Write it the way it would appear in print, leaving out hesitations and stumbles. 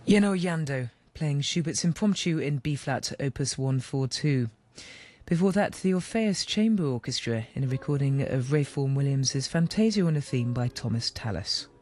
Jenno Jando playing Schubert's Impromptu in B-flat, Opus 142. Before that, the Orpheus Chamber Orchestra in a recording of Ray Vaughan Williams' Fantasia on a Theme by Thomas Tallis.